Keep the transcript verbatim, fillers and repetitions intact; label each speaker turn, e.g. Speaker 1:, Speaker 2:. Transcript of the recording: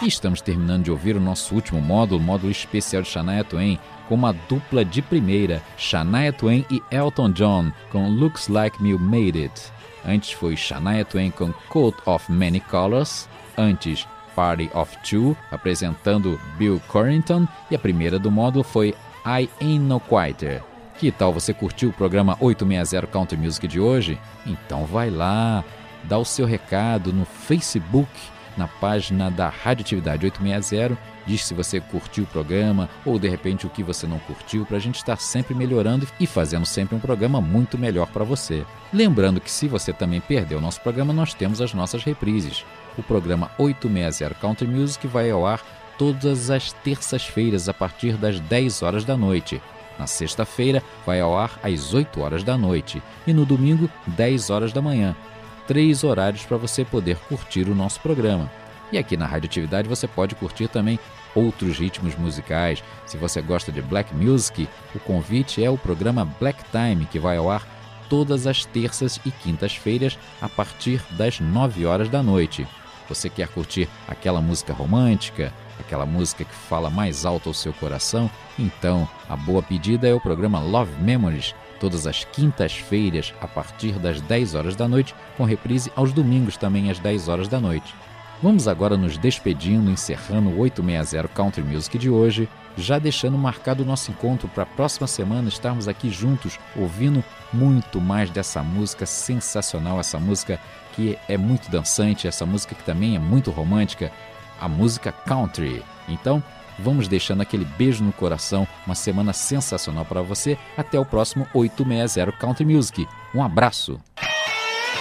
Speaker 1: E estamos terminando de ouvir o nosso último módulo, o módulo especial de Shania Twain, com uma dupla de primeira, Shania Twain e Elton John, com Looks Like You Made It. Antes foi Shania Twain com Coat of Many Colors, antes Party of Two, apresentando Bill Corrington, e a primeira do módulo foi I Ain't No Quitter. Que tal você curtiu o programa oitocentos e sessenta Country Music de hoje? Então vai lá, dá o seu recado no Facebook, na página da Radioatividade oitocentos e sessenta, diz se você curtiu o programa ou de repente o que você não curtiu, para a gente estar sempre melhorando e fazendo sempre um programa muito melhor para você. Lembrando que se você também perdeu o nosso programa, nós temos as nossas reprises. O programa oitocentos e sessenta Country Music vai ao ar todas as terças-feiras a partir das dez horas da noite. Na sexta-feira vai ao ar às oito horas da noite e no domingo dez horas da manhã. Três horários para você poder curtir o nosso programa. E aqui na Radioatividade você pode curtir também outros ritmos musicais. Se você gosta de Black Music, o convite é o programa Black Time, que vai ao ar todas as terças e quintas-feiras a partir das nove horas da noite. Você quer curtir aquela música romântica, aquela música que fala mais alto ao seu coração? Então, a boa pedida é o programa Love Memories, todas as quintas-feiras a partir das dez horas da noite, com reprise aos domingos também às dez horas da noite. Vamos agora nos despedindo, encerrando o oitocentos e sessenta Country Music de hoje, já deixando marcado o nosso encontro para a próxima semana estarmos aqui juntos, ouvindo muito mais dessa música sensacional, essa música que é muito dançante, essa música que também é muito romântica, a música country. Então, vamos deixando aquele beijo no coração, uma semana sensacional para você. Até o próximo oitocentos e sessenta Country Music. Um abraço!